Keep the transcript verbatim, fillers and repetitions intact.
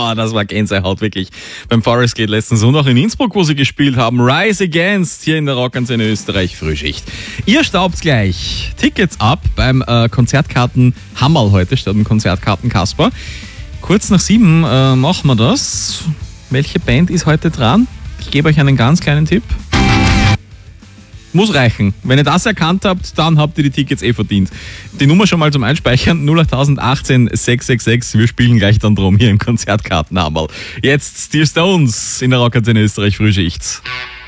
Boah, das war Gänsehaut, wirklich. Beim Forest Gate letzten Sonntag in Innsbruck, wo sie gespielt haben. Rise Against hier in der Rockantenne Österreich Frühschicht. Ihr staubt gleich Tickets ab beim äh, Konzertkarten Hammerl heute statt dem Konzertkarten Kasper. Kurz nach sieben äh, machen wir das. Welche Band ist heute dran? Ich gebe euch einen ganz kleinen Tipp. Muss reichen. Wenn ihr das erkannt habt, dann habt ihr die Tickets eh verdient. Die Nummer schon mal zum Einspeichern, null acht achtzehn sechs sechs sechs. Wir spielen gleich dann drum hier im Konzertkartenhammerl. Jetzt Steve Stones in der Rockantenne Österreich Frühschicht.